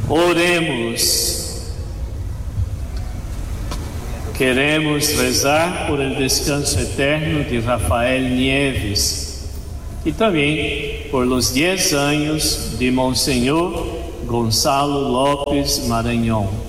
Oremos. Queremos rezar por el descanso eterno de Rafael Nieves e também por los 10 años de Monsenhor Gonçalo Lopes Maranhão.